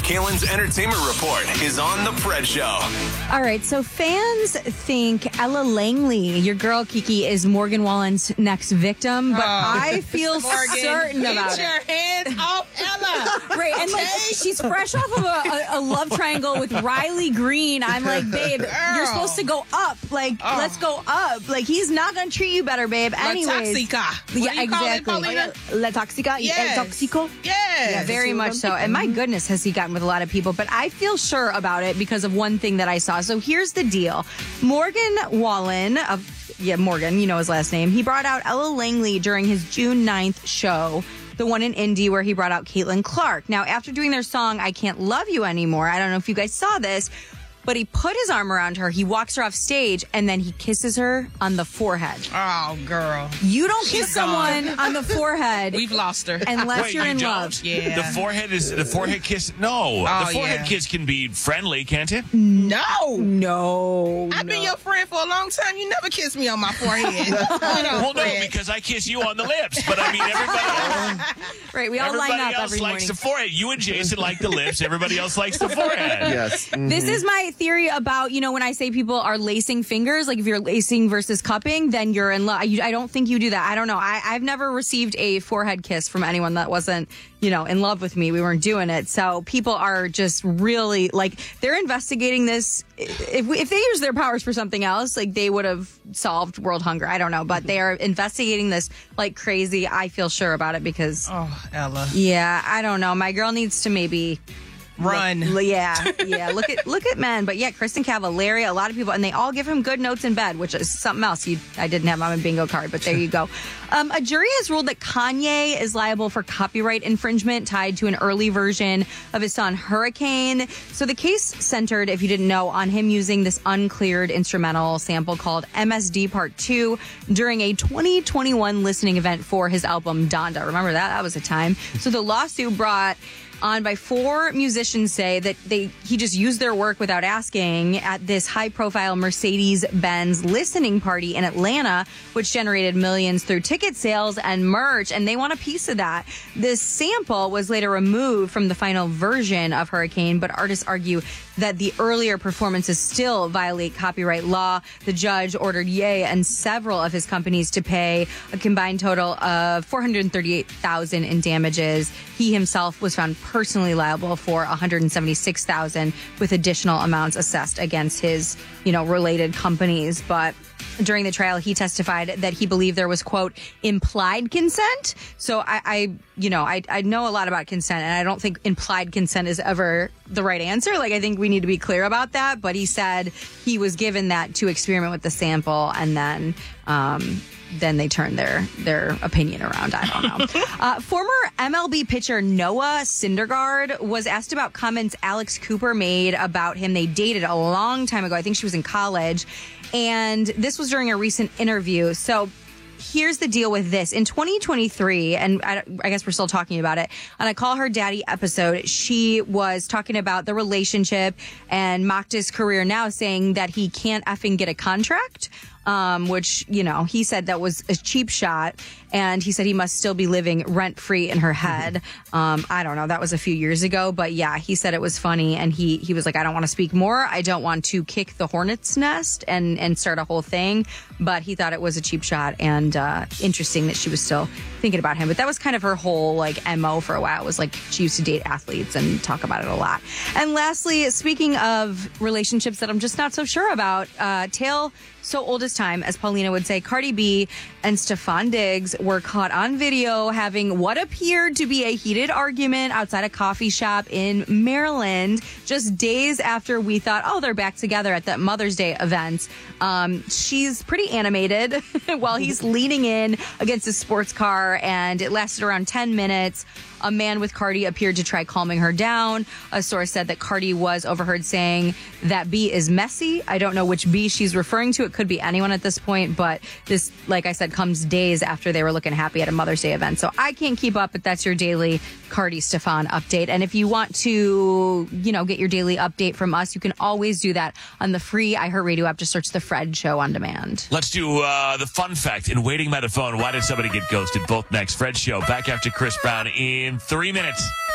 Kalen's Entertainment Report is on The Fred Show. All right, so fans think Ella Langley, your girl Kiki, is Morgan Wallen's next victim, but I feel certain about Get your hands off Ella. Right, and like she's fresh off of a love triangle with Riley Green. I'm like, babe, you're supposed to go up. Like, let's go up. Like, he's not going to treat you better, babe. Anyways. La Toxica. Yeah, exactly. La Toxica? Yes. El Toxico? Yes. Yeah, very much so. And my goodness, has he gotten with a lot of people. But I feel sure about it because of one thing that I saw. So here's the deal. Morgan Wallen, Morgan, you know his last name. He brought out Ella Langley during his June 9th show, the one in Indy where he brought out Caitlin Clark. Now, after doing their song, I Can't Love You Anymore, I don't know if you guys saw this, but he put his arm around her, he walks her off stage, and then he kisses her on the forehead. Oh, girl. You don't kiss someone on the forehead. We've lost her. Unless you're in don't? love. Yeah. The forehead kiss? No. The forehead kiss can be friendly, can't it? No. I've been your friend for a long time. You never kissed me on my forehead. Well, no, because I kiss you on the lips. But I mean, Right, we all line everybody up else every likes morning. the forehead. You and Jason like the lips. Everybody else likes the forehead. Yes. This is my theory about, when I say people are lacing fingers, like if you're lacing versus cupping, then you're in love. I don't think you do that. I don't know. I've never received a forehead kiss from anyone that wasn't, in love with me. We weren't doing it. So people are just really, they're investigating this. If they use their powers for something else, they would have solved world hunger. I don't know. But they are investigating this like crazy. I feel sure about it because... Oh, Ella. Yeah, I don't know. My girl needs to maybe... Run. Yeah. Look at men. But yeah, Kristen Cavallari, a lot of people, and they all give him good notes in bed, which is something else I didn't have on my bingo card, but there you go. A jury has ruled that Kanye is liable for copyright infringement tied to an early version of his song Hurricane. So the case centered, if you didn't know, on him using this uncleared instrumental sample called MSD Part 2 during a 2021 listening event for his album Donda. Remember that? That was a time. So the lawsuit brought on by 4 musicians say that he just used their work without asking at this high-profile Mercedes-Benz listening party in Atlanta, which generated millions through ticket sales and merch, and they want a piece of that. This sample was later removed from the final version of Hurricane, but artists argue that the earlier performances still violate copyright law. The judge ordered Ye and several of his companies to pay a combined total of $438,000 in damages. He himself was found personally liable for $176,000 with additional amounts assessed against his, related companies. But during the trial, he testified that he believed there was, quote, implied consent. So I know a lot about consent, and I don't think implied consent is ever the right answer. I think we need to be clear about that. But he said he was given that to experiment with the sample, and then they turned their opinion around. I don't know. Former MLB pitcher Noah Syndergaard was asked about comments Alex Cooper made about him. They dated a long time ago. I think she was in college. And this was during a recent interview. So here's the deal with this. In 2023, and I guess we're still talking about it, on a Call Her Daddy episode, she was talking about the relationship and mocked his career now, saying that he can't effing get a contract. Which, he said that was a cheap shot, and he said he must still be living rent-free in her head. I don't know. That was a few years ago, but yeah, he said it was funny, and he was like, I don't want to speak more. I don't want to kick the hornet's nest and start a whole thing, but he thought it was a cheap shot, and interesting that she was still thinking about him. But that was kind of her whole, MO for a while, was she used to date athletes and talk about it a lot. And lastly, speaking of relationships that I'm just not so sure about, tale so old as time, as Paulina would say, Cardi B and Stefan Diggs were caught on video having what appeared to be a heated argument outside a coffee shop in Maryland, just days after we thought, they're back together at that Mother's Day event. She's pretty animated while he's leaning in against a sports car, and it lasted around 10 minutes. A man with Cardi appeared to try calming her down. A source said that Cardi was overheard saying that B is messy. I don't know which B she's referring to. It could be anyone at this point, but this, like I said, comes days after they were looking happy at a Mother's Day event. So I can't keep up, but that's your daily Cardi Stefan update. And if you want to, get your daily update from us, you can always do that on the free iHeartRadio app. Just search The Fred Show on demand. Let's do the fun fact in waiting by the phone. Why did somebody get ghosted? Both next. Fred Show back after Chris Brown in 3 minutes.